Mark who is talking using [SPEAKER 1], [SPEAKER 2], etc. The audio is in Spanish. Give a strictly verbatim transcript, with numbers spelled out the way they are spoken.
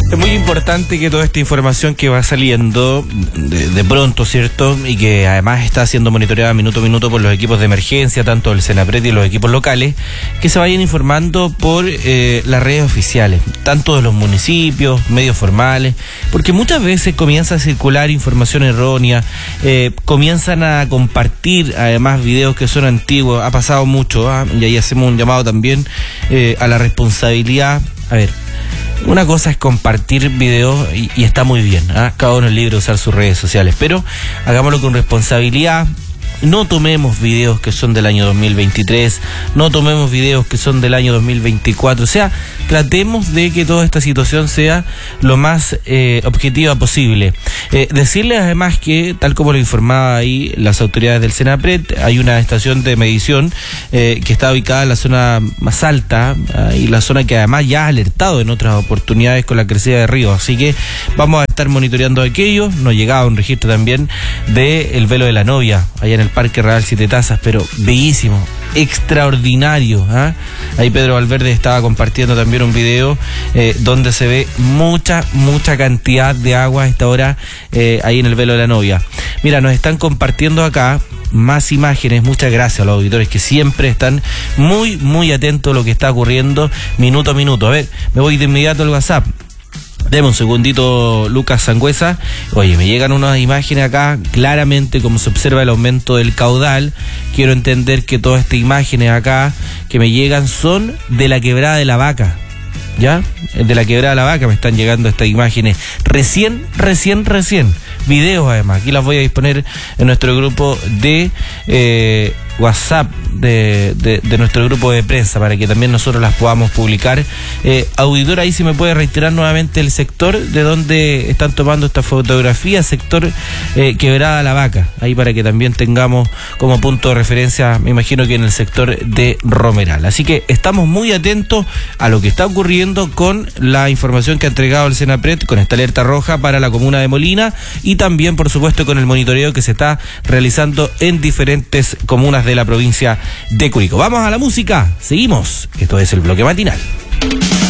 [SPEAKER 1] Es muy importante que toda esta información que va saliendo de, de pronto, ¿cierto? Y que además está siendo monitoreada minuto a minuto por los equipos de emergencia, tanto el Senapred y los equipos locales, que se vayan informando por eh, las redes oficiales, tanto de los municipios, medios formales, porque muchas veces comienza a circular información errónea, eh, comienzan a compartir además videos que son antiguos, ha pasado mucho, ¿eh? Y ahí hacemos un llamado también eh, a la responsabilidad. A ver, una cosa es compartir videos y, y está muy bien, ¿eh? Cada uno es libre de usar sus redes sociales, pero hagámoslo con responsabilidad. No tomemos videos que son del año dos mil veintitrés, no tomemos videos que son del año dos mil veinticuatro, o sea, tratemos de que toda esta situación sea lo más eh, objetiva posible. Eh, decirles además que, tal como lo informaba ahí las autoridades del Senapred, hay una estación de medición eh, que está ubicada en la zona más alta eh, y la zona que además ya ha alertado en otras oportunidades con la crecida de ríos, así que vamos a estar monitoreando aquello. Nos llegaba un registro también del velo de la novia, allá en el Parque Real Siete Tazas, pero bellísimo, extraordinario, ¿eh? Ahí Pedro Valverde estaba compartiendo también un video eh, donde se ve mucha, mucha cantidad de agua a esta hora eh, ahí en el velo de la novia. Mira, nos están compartiendo acá más imágenes. Muchas gracias a los auditores que siempre están muy, muy atentos a lo que está ocurriendo minuto a minuto. A ver, me voy de inmediato al WhatsApp. Deme un segundito, Lucas Sangüesa. Oye, me llegan unas imágenes acá, claramente como se observa el aumento del caudal. Quiero entender que todas estas imágenes acá que me llegan son de la quebrada de la Vaca, ¿ya? De la quebrada de la Vaca me están llegando estas imágenes. Recién, recién, recién. Videos además. Aquí las voy a disponer en nuestro grupo de eh, WhatsApp de, de, de nuestro grupo de prensa para que también nosotros las podamos publicar. Eh, auditor, ahí si me puede reiterar nuevamente el sector de donde están tomando esta fotografía, sector eh, Quebrada la Vaca, ahí para que también tengamos como punto de referencia, me imagino que en el sector de Romeral. Así que estamos muy atentos a lo que está ocurriendo con la información que ha entregado el Senapred, con esta alerta roja para la comuna de Molina y también, por supuesto, con el monitoreo que se está realizando en diferentes comunas de la provincia de Curicó. Vamos a la música, seguimos. Esto es el bloque matinal.